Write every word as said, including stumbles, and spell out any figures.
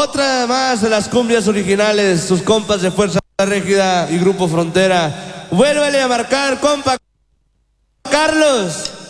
Otra más de las cumbias originales, sus compas de Fuerza Régida y Grupo Frontera. Vuélvele a marcar, compa Carlos.